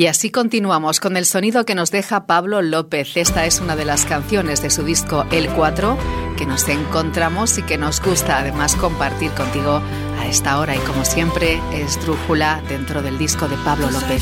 Y así continuamos con el sonido que nos deja Pablo López. Esta es una de las canciones de su disco El 4 que nos encontramos y que nos gusta además compartir contigo a esta hora. Y como siempre, Esdrújula dentro del disco de Pablo López.